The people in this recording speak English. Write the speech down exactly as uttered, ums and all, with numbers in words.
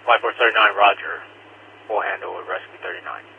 Flight four thirty-nine, roger. We'll handle with Rescue thirty-nine.